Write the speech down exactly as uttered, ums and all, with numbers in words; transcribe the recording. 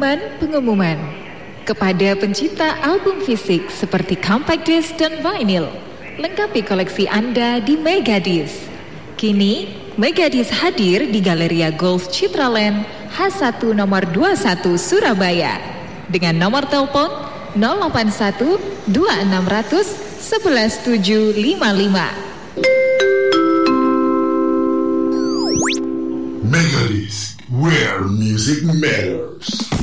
pengumuman-pengumuman. Kepada pencinta album fisik seperti compact disc dan vinyl, lengkapi koleksi Anda di Megadisc. Kini, Megadisc hadir di Galeria Golf Citraland H satu nomor dua puluh satu Surabaya dengan nomor telepon nol delapan satu dua enam nol nol satu satu tujuh lima lima. Megadisc, where music matters.